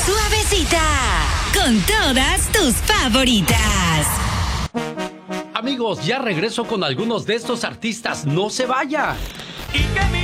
Suavecita, con todas tus favoritas. Amigos, ya regreso con algunos de estos artistas. No se vaya. Y que mi